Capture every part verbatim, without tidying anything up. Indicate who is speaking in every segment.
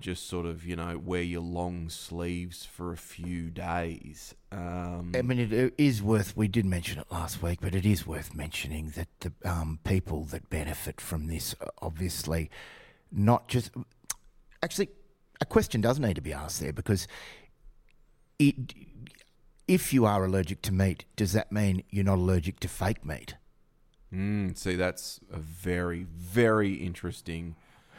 Speaker 1: just sort of, you know, wear your long sleeves for a few days. Um,
Speaker 2: I mean, it is worth, we did mention it last week, but it is worth mentioning that the um, people that benefit from this, obviously, not just... Actually, a question does need to be asked there, because it, if you are allergic to meat, does that mean you're not allergic to fake meat?
Speaker 1: Mm, see, that's a very, very interesting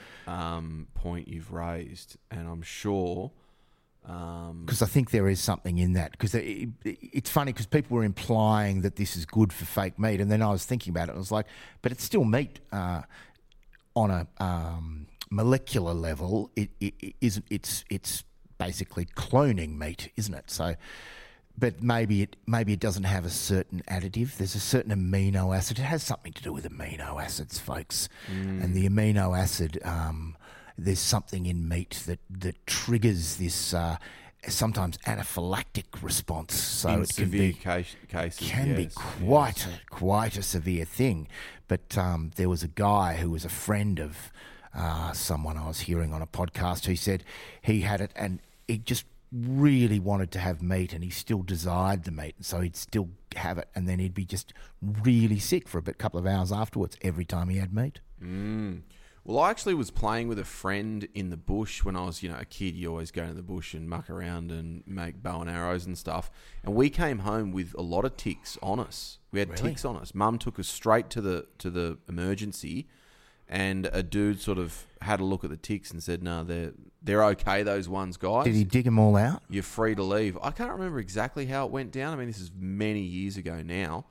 Speaker 1: um, point you've raised, and I'm sure...
Speaker 2: Because um, I think there is something in that. Because it, it, it's funny because people were implying that this is good for fake meat, and then I was thinking about it, and I was like, but it's still meat uh, on a um, molecular level. It, it, it isn't. It's it's basically cloning meat, isn't it? So, but maybe it maybe it doesn't have a certain additive. There's a certain amino acid. It has something to do with amino acids, folks, mm. and the amino acid. Um, There's something in meat that, that triggers this uh, sometimes anaphylactic response. So
Speaker 1: in
Speaker 2: it
Speaker 1: severe
Speaker 2: can be,
Speaker 1: case, cases,
Speaker 2: can
Speaker 1: yes,
Speaker 2: be quite
Speaker 1: yes.
Speaker 2: a, quite a severe thing. But um, there was a guy who was a friend of uh, someone I was hearing on a podcast who said he had it and he just really wanted to have meat and he still desired the meat, and so he'd still have it, and then he'd be just really sick for a bit, couple of hours afterwards every time he had meat.
Speaker 1: Mm. Well, I actually was playing with a friend in the bush when I was, you know, a kid. You always go to the bush and muck around and make bow and arrows and stuff. And we came home with a lot of ticks on us. We had
Speaker 2: Really?
Speaker 1: ticks on us. Mum took us straight to the to the emergency, and a dude sort of had a look at the ticks and said, "No, they're they're okay. Those ones, guys.
Speaker 2: Did he dig them all out?
Speaker 1: You're free to leave." I can't remember exactly how it went down. I mean, this is many years ago now.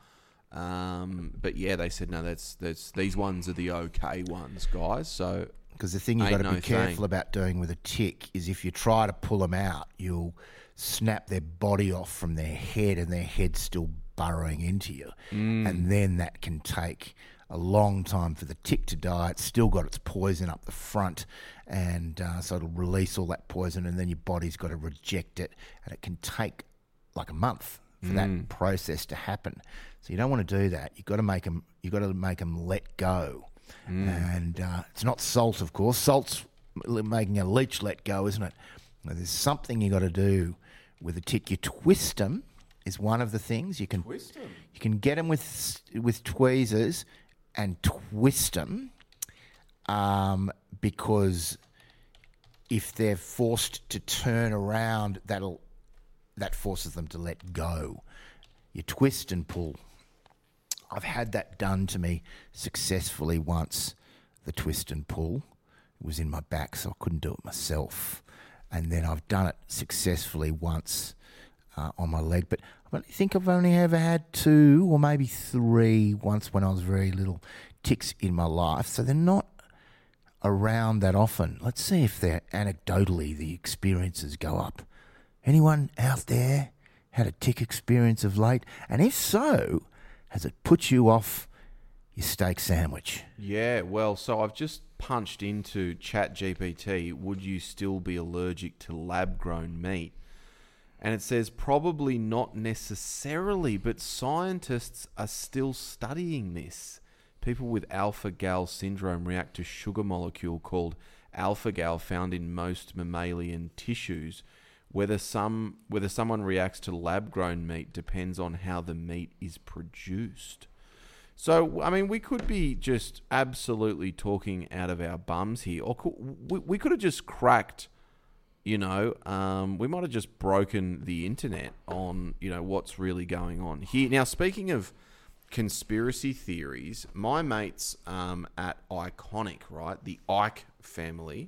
Speaker 1: Um, but yeah, they said no. That's that's these ones are the okay ones, guys. So
Speaker 2: because the thing you've got to
Speaker 1: no
Speaker 2: be careful
Speaker 1: thing.
Speaker 2: about doing with a tick is if you try to pull them out, you'll snap their body off from their head, and their head's still burrowing into you,
Speaker 1: mm.
Speaker 2: and then that can take a long time for the tick to die. It's still got its poison up the front, and uh, so it'll release all that poison, and then your body's got to reject it, and it can take like a month for mm. that process to happen. So you don't want to do that. You've got to make them. You've got to make them let go, mm. and uh, it's not salt, of course. Salt's making a leech let go, isn't it? Now, there's something you got to do with a tick. You twist them is one of the things you can.
Speaker 1: Twist them.
Speaker 2: You can get them with with tweezers and twist them, um, because if they're forced to turn around, that'll that forces them to let go. You twist and pull. I've had that done to me successfully once, the twist and pull. It was in my back, so I couldn't do it myself. And then I've done it successfully once uh, on my leg. But I think I've only ever had two or maybe three once when I was very little ticks in my life. So they're not around that often. Let's see if they're anecdotally the experiences go up. Anyone out there had a tick experience of late? And if so, has it put you off your steak sandwich?
Speaker 1: Yeah, well, so I've just punched into ChatGPT, would you still be allergic to lab-grown meat? And it says probably not necessarily, but scientists are still studying this. People with alpha-gal syndrome react to sugar molecule called alpha-gal found in most mammalian tissues. Whether some whether someone reacts to lab-grown meat depends on how the meat is produced. So, I mean, we could be just absolutely talking out of our bums here, or could, we, we could have just cracked, you know, um, we might have just broken the internet on, you know, what's really going on here. Now, speaking of conspiracy theories, my mates um, at Iconic, right, the Ike family,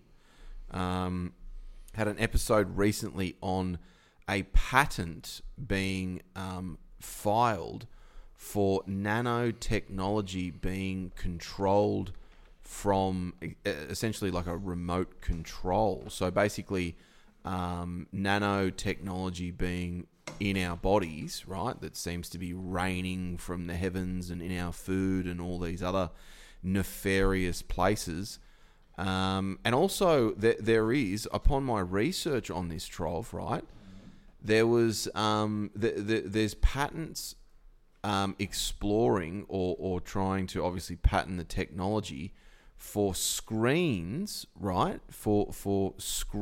Speaker 1: um, had an episode recently on a patent being um, filed for nanotechnology being controlled from essentially like a remote control. So basically, um, nanotechnology being in our bodies, right, that seems to be raining from the heavens and in our food and all these other nefarious places. Um, and also, there, there is, upon my research on this, Trov, right, there was, um, the, the, there's patents um, exploring or, or trying to obviously patent the technology for screens, right? For for